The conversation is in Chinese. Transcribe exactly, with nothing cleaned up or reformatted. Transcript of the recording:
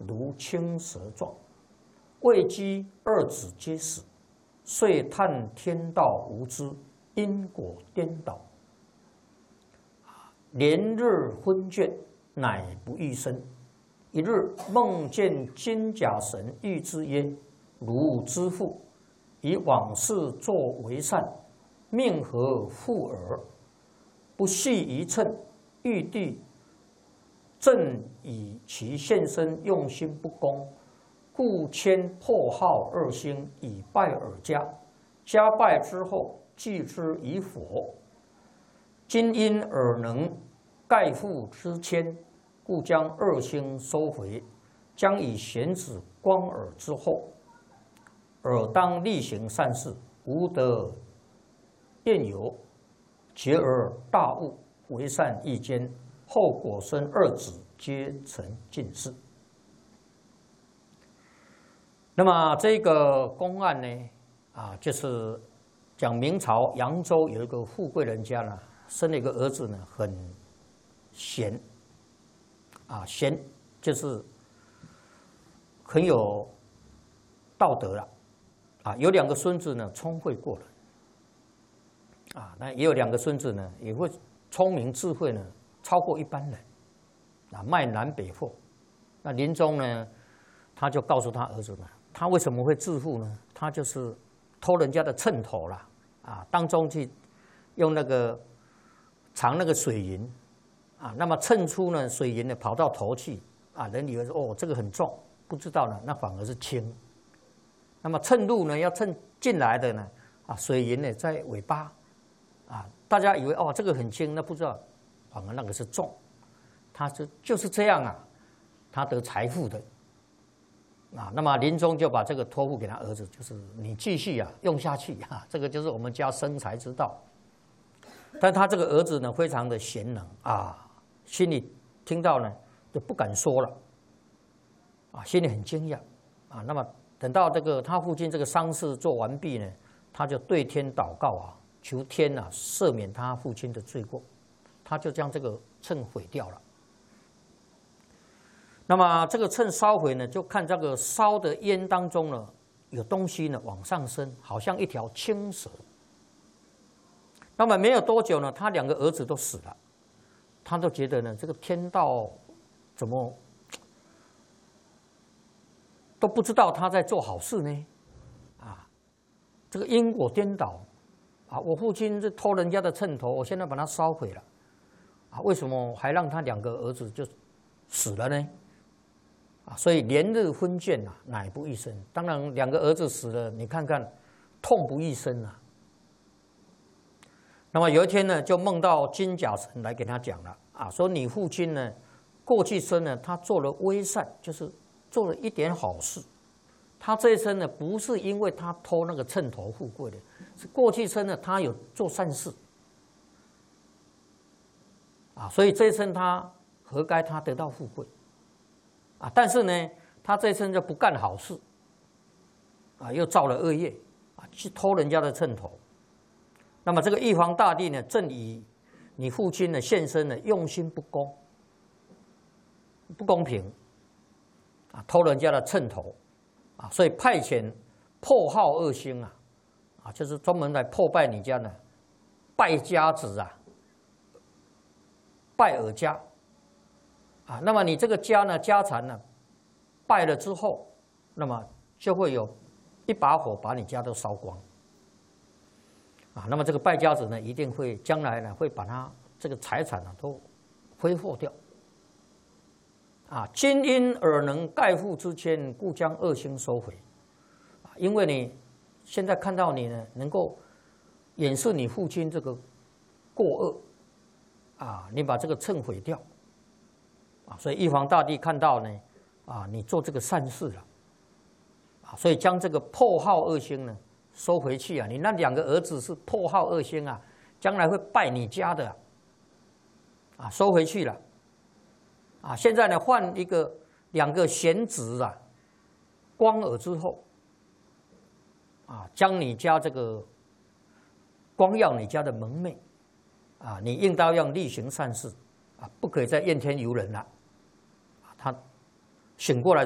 如青蛇状。未及二子皆死，遂叹天道无知，因果颠倒。连日昏倦，乃不欲生。一日梦见金甲神谕之曰：“汝之父以往事作为善，命何复尔？不系一称，玉帝正以其现身用心不公，故迁破号二星以拜尔家。家拜之后，祭之以佛。今因尔能盖覆之谦，故将二星收回，将以贤子光尔之后。尔当力行善事，无得厌尤，结而大悟，为善益坚，后果生二子，皆成进士。”那么这个公案呢，啊，就是讲明朝扬州有一个富贵人家呢，生了一个儿子呢，很贤，啊，贤就是很有道德了，啊，有两个孙子呢，聪慧过人，啊，那也有两个孙子呢，也会聪明智慧呢，超过一般人，啊，卖南北货。那临终呢，他就告诉他儿子呢，他为什么会致富呢？他就是偷人家的秤头啦，啊，当中去用那个藏那个水银，啊，那么称出呢水银呢跑到头去，啊，人以为说哦这个很重，不知道呢那反而是轻。那么称入呢要称进来的呢，啊，水银呢在尾巴，啊，大家以为哦这个很轻，那不知道反而那个是重，他是就是这样啊，他得财富的。啊，那么临终就把这个托付给他儿子，就是你继续啊用下去啊，这个就是我们家生财之道。但他这个儿子呢，非常的贤能啊，心里听到呢就不敢说了，啊，心里很惊讶啊。那么等到这个他父亲这个丧事做完毕呢，他就对天祷告啊，求天啊赦免他父亲的罪过，他就将这个秤毁掉了。那么这个秤烧毁呢，就看这个烧的烟当中呢，有东西呢往上升，好像一条青蛇。那么没有多久呢，他两个儿子都死了，他都觉得呢，这个天道怎么都不知道他在做好事呢？啊，这个因果颠倒啊！我父亲是偷人家的秤头，我现在把它烧毁了，啊，为什么还让他两个儿子就死了呢？啊，所以连日昏倦啊，乃不欲生。当然，两个儿子死了，你看看，痛不欲生啊。那么有一天呢，就梦到金甲神来给他讲了啊，说你父亲呢，过去生呢，他做了微善，就是做了一点好事。他这一生呢，不是因为他偷那个秤头富贵的，是过去生呢，他有做善事啊，所以这一生他活该他得到富贵。啊，但是呢，他这一生就不干好事，啊，又造了恶业，啊，去偷人家的秤头。那么这个玉皇大帝呢，正以你父亲的现身呢，用心不公，不公平，啊，偷人家的秤头，啊，所以派遣破号二星啊，啊，就是专门来破败你家呢，败家子啊，拜尔家。啊，那么你这个家呢，家产呢，败了之后，那么就会有一把火把你家都烧光。啊，那么这个败家子呢，一定会将来呢，会把他这个财产呢都挥霍掉。啊，今因尔能盖覆之谦，故将二星收回。啊，因为你现在看到你呢，能够掩饰你父亲这个过恶，啊，你把这个秤毁掉。啊，所以玉皇大帝看到呢，啊，你做这个善事了，啊，所以将这个破号二星呢收回去啊。你那两个儿子是破号二星啊，将来会败你家的，啊，收回去了，啊，现在呢换一个两个贤子啊，光尔之后，啊，将你家这个光耀你家的门楣，啊，你应当要力行善事，啊，不可以再怨天尤人了。他醒过来。